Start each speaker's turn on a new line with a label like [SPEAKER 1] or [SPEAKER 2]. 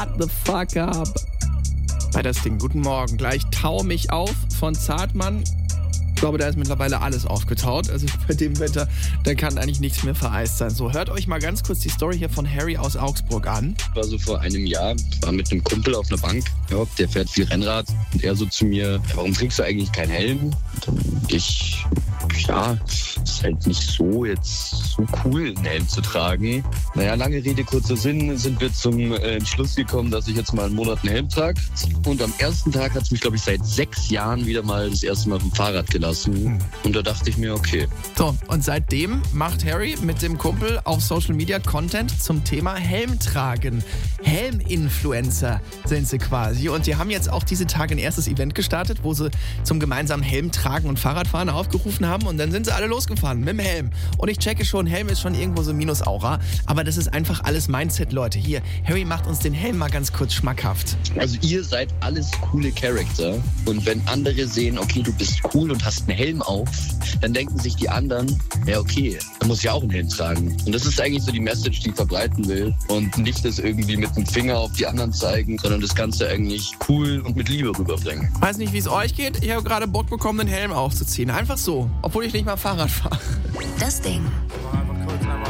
[SPEAKER 1] the fuck up. Bei das Ding, guten Morgen. Gleich tau mich auf von Zartmann. Ich glaube, da ist mittlerweile alles aufgetaut. Also bei dem Wetter, da kann eigentlich nichts mehr vereist sein. So, hört euch mal ganz kurz die Story hier von Harry aus Augsburg an.
[SPEAKER 2] War so vor einem Jahr, war mit einem Kumpel auf einer Bank. Ja, der fährt viel Rennrad. Und er so zu mir, warum trägst du eigentlich keinen Helm? Und ich, ja, ist halt nicht so jetzt so cool, einen Helm zu tragen. Naja, lange Rede, kurzer Sinn, sind wir zum Entschluss gekommen, dass ich jetzt mal einen Monat einen Helm trage. Und am ersten Tag hat es mich, glaube ich, seit 6 Jahren wieder mal das erste Mal vom Fahrrad gelassen. Und da dachte ich mir, okay.
[SPEAKER 1] So, und seitdem macht Harry mit dem Kumpel auf Social Media Content zum Thema Helm tragen. Helm-Influencer sind sie quasi. Und die haben jetzt auch diese Tage ein erstes Event gestartet, wo sie zum gemeinsamen Helm tragen und Fahrradfahren aufgerufen haben. Und dann sind sie alle losgefahren mit dem Helm. Und ich checke schon, Helm ist schon irgendwo so Minus-Aura. Aber das ist einfach alles Mindset, Leute. Hier, Harry macht uns den Helm mal ganz kurz schmackhaft.
[SPEAKER 2] Also ihr seid alles coole Charakter. Und wenn andere sehen, okay, du bist cool und hast einen Helm auf, dann denken sich die anderen, ja okay, dann muss ich auch einen Helm tragen. Und das ist eigentlich so die Message, die ich verbreiten will. Und nicht das irgendwie mit dem Finger auf die anderen zeigen, sondern das Ganze eigentlich cool und mit Liebe rüberbringen.
[SPEAKER 1] Weiß nicht, wie es euch geht. Ich habe gerade Bock bekommen, den Helm aufzuziehen. Einfach so, obwohl ich nicht mal Fahrrad fahre.
[SPEAKER 3] Das Ding.